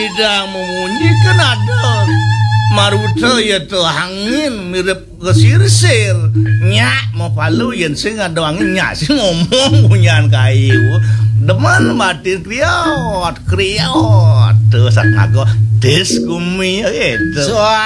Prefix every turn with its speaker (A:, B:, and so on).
A: Idang memunyikan ada maruta ya tuh angin mirip kesirsir nyak mau palu yen sing ada angin nyak sing ngomong punyan kayu demen batin kriot tuh sak ngago des kumi itu